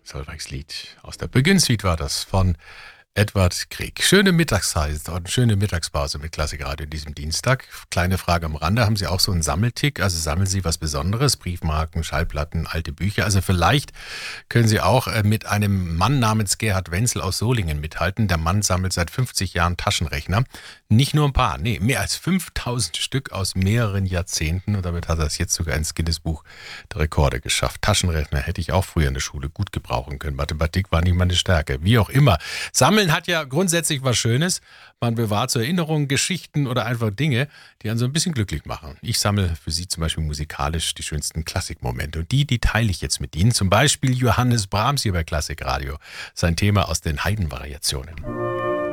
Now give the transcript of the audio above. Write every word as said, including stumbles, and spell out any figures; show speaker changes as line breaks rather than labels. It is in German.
Solveigs Lied aus der Beginn-Suite war das von Edward Grieg. Schöne Mittagszeit und schöne Mittagspause mit Klassikradio in diesem Dienstag. Kleine Frage am Rande, haben Sie auch so einen Sammeltick? Also sammeln Sie was Besonderes? Briefmarken, Schallplatten, alte Bücher? Also vielleicht können Sie auch äh, mit einem Mann namens Gerhard Wenzel aus Solingen mithalten. Der Mann sammelt seit fünfzig Jahren Taschenrechner. Nicht nur ein paar, nee, mehr als fünftausend Stück aus mehreren Jahrzehnten. Und damit hat er es jetzt sogar ins Guinness-Buch der Rekorde geschafft. Taschenrechner hätte ich auch früher in der Schule gut gebrauchen können. Mathematik war nicht meine Stärke. Wie auch immer. Sammeln hat ja grundsätzlich was Schönes. Man bewahrt zur Erinnerung Geschichten oder einfach Dinge, die einen so ein bisschen glücklich machen. Ich sammle für Sie zum Beispiel musikalisch die schönsten Klassikmomente. Und die, die teile ich jetzt mit Ihnen. Zum Beispiel Johannes Brahms hier bei Klassikradio. Sein Thema aus den Haydn-Variationen.